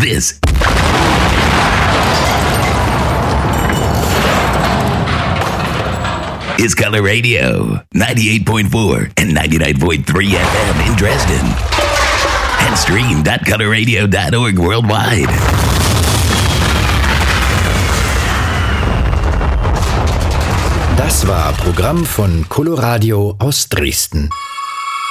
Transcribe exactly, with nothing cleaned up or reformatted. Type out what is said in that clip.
This is Color Radio, ninety-eight point four and ninety-nine point three F M in Dresden. And stream dot color radio dot org worldwide. Das war Programm von Coloradio aus Dresden.